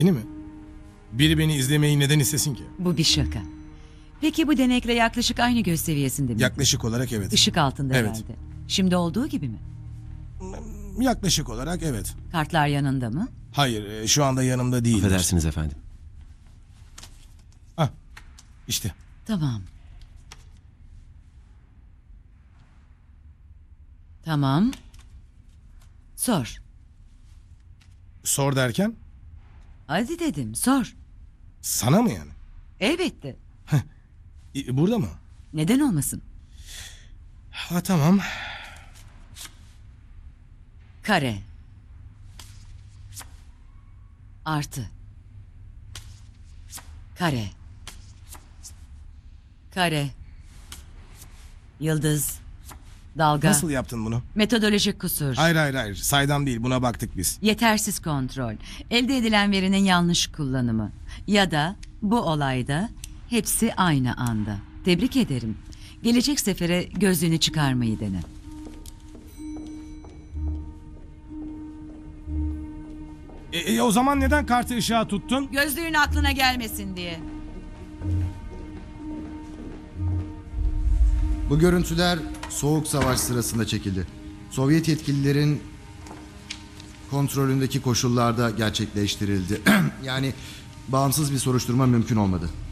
Beni mi? Biri beni izlemeyi neden istesin ki? Bu bir şaka. Peki bu denekle yaklaşık aynı göz seviyesinde mi? Yaklaşık olarak evet. Işık altında Evet. herhalde. Şimdi olduğu gibi mi? Yaklaşık olarak evet. Kartlar yanında mı? Hayır, şu anda yanımda değil. Affedersiniz efendim. Ah, işte. Tamam. Tamam. Sor. Sor derken Hadi dedim, sor. sana mı yani? Elbette. Burada mı? Neden olmasın? Ha tamam. Kare. Artı. Kare. Kare. Yıldız. Dalga. Nasıl yaptın bunu? Metodolojik kusur. Hayır. Saydam değil. Buna baktık biz. Yetersiz kontrol. Elde edilen verinin yanlış kullanımı. Ya da bu olayda hepsi aynı anda. Tebrik ederim. Gelecek sefere gözlüğünü çıkarmayı dene. O zaman neden kartı ışığa tuttun? Gözlüğün aklına gelmesin diye. Bu görüntüler Soğuk Savaş sırasında çekildi. Sovyet yetkililerin kontrolündeki koşullarda gerçekleştirildi. Yani bağımsız bir soruşturma mümkün olmadı.